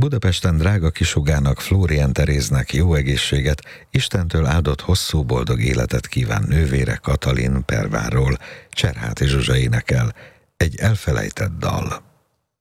Budapesten drága kisugának, Flórián Teréznek jó egészséget, Istentől áldott hosszú boldog életet kíván nővére Katalin Pervárról. Cserháti Zsuzsa énekel, egy elfelejtett dal.